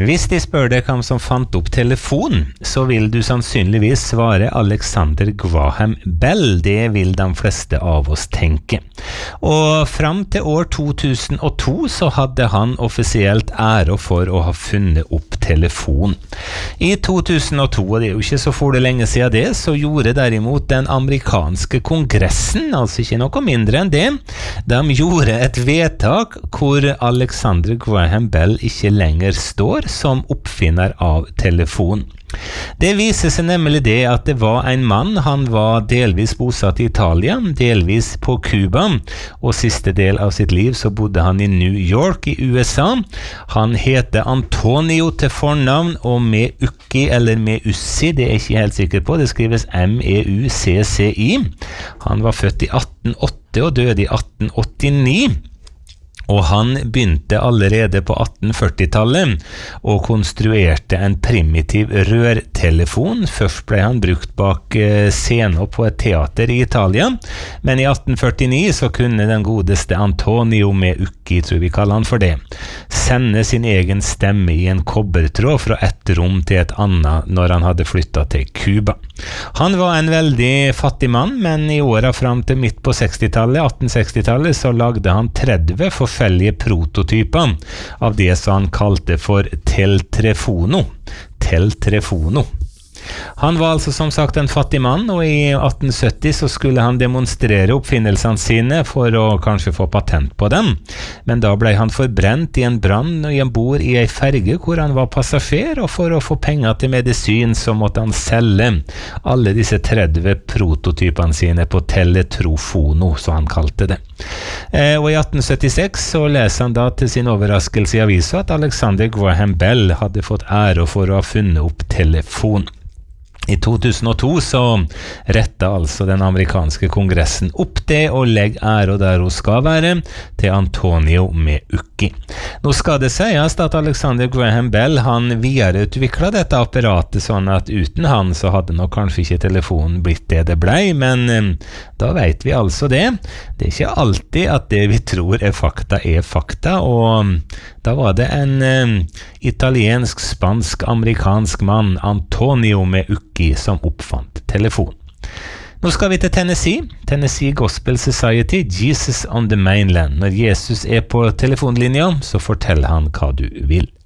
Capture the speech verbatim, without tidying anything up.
Hvis de spør deg hvem som fant opp telefon, så vil du sannsynligvis svare Alexander Graham Bell. Det vil de fleste av oss tenke. Og frem til år to tusen og to så hadde han offisielt ære for å ha funnet opp telefon. I to tusen og to, og det er jo ikke så for det lenge siden det, så gjorde derimot den amerikanske kongressen, altså ikke noe mindre enn det, de gjorde et vedtak hvor Alexander Graham Bell ikke lenger står som oppfinner av telefon. Det viser seg nemlig det at det var en mann, han var delvis bosatt i Italia, delvis på Cuba, og siste del av sitt liv så bodde han i New York i U S A. Han heter Antonio til fornavn, og med Ucci eller med Ussi, det er jeg ikke helt sikker på, det skrives M E U C C I. Han var født i atten åtti og døde i atten åttini. Og han begynte allerede på atten førti-tallet og konstruerte en primitiv rørtelefon. Først ble han brukt bak scenen på et teater i Italia, men i atten førtini så kunne den godeste Antonio med Ucci, tror vi kaller han for det, sende sin egen stemme i en kobbertråd fra et rom til et annet når han hadde flyttet til Cuba. Han var en veldig fattig mann, men i åra fram til midt på seksti-tallet, atten seksti-tallet, så lagde han tretti forskjellige prototyper av det som han kalte for Teltrefono. Teltrefono. Han var altså som sagt en fattig mann, og i atten sytti så skulle han demonstrere oppfinnelsene sine for å kanskje få patent på dem. Men da ble han forbrent i en brann i en bord i en ferge hvor han var passasjer, og for å få penger til medisin så måtte han selge alle disse tretti prototypene sine på Teletrofono, som han kalte det. Eh, og i atten syttiseks så leser han da til sin overraskelse i avisa at Alexander Graham Bell hadde fått ære for å ha funnet opp telefon. I to tusen og to så rettet altså den amerikanske kongressen opp det og legg ære der hun skal være til Antonio med Ucci. Nå skal det sies at Alexander Graham Bell han videreutviklet dette apparatet sånn at uten han så hadde nok kanskje ikke telefonen blitt det det blei, men eh, da vet vi altså det. Det er ikke alltid at det vi tror er fakta er fakta, og da var det en eh, italiensk, spansk, amerikansk mann, Antonio med Ucci, som oppfant telefon. Nå skal vi til Tennessee, Tennessee Gospel Society, Jesus on the Mainland. Når Jesus er på telefonlinja, så forteller han hva du vil.